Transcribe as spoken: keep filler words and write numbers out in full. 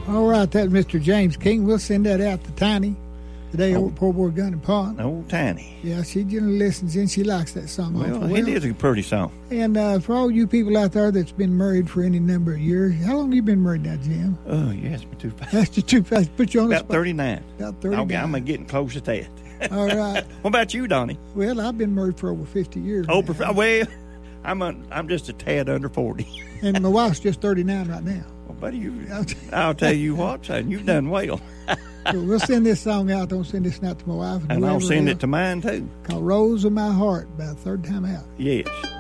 All right, that's Mister James King. We'll send that out to Tiny today Oh. over Poor Boy Gun and Pond. Old Tiny. Yeah, she generally listens and she likes that song. Well, awful it is a pretty song. And uh, for all you people out there that's been married for any number of years, how long have you been married now, Jim? Oh, you asked me too fast. That's just too fast. Put you on the About spot. thirty-nine. About thirty-nine. Okay, I'm getting close to that. All right. What about you, Donnie? Well, I've been married for over fifty years. Oh, now. prof- well, I'm a, I'm just a tad under forty. And my wife's just thirty-nine right now. Well, buddy, you, I'll tell you what, son, you've done well. So we'll send this song out. Don't send this out to my wife. And I'll send it to mine, too. Called Rose of My Heart, about the third time out. Yes.